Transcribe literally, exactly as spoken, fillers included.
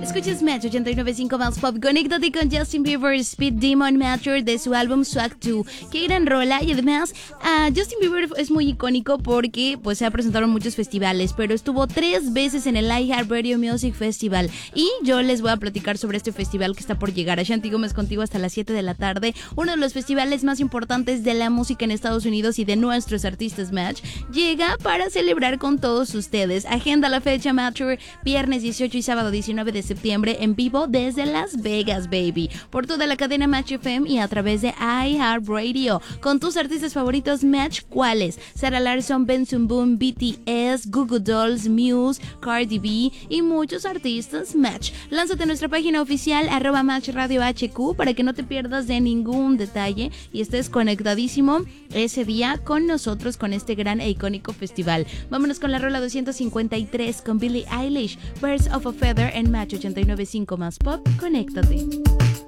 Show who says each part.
Speaker 1: Escuchas Match ochenta y nueve punto cinco más Pop. Conéctate con Justin Bieber, Speed Demon Matter de su álbum Swag dos. Qué gran rola. Y además, uh, Justin Bieber es muy icónico porque pues se ha presentado en muchos festivales, pero estuvo tres veces en el iHeartRadio Music Festival. Y yo les voy a platicar sobre este festival que está por llegar. Ashanti Gómez contigo hasta las siete de la tarde. Uno de los festivales más importantes de la música en Estados Unidos y de nuestros artistas Match llega para celebrar con todos ustedes. Agenda la fecha Matter, viernes dieciocho y sábado diecinueve de septiembre en vivo desde Las Vegas, baby. Por toda la cadena Match F M y a través de iHeartRadio. Con tus artistas favoritos Match, ¿cuáles? Sarah Larsson, Benson Boone, B T S, Goo Goo Dolls, Muse, Cardi B y muchos artistas Match. Lánzate a nuestra página oficial arroba Match Radio H Q para que no te pierdas de ningún detalle y estés conectadísimo ese día con nosotros con este gran e icónico festival. Vámonos con la rola doscientos cincuenta y tres con Billie Eilish, Birds of a Feather en Match ochenta y nueve punto cinco más Pop. Conéctate.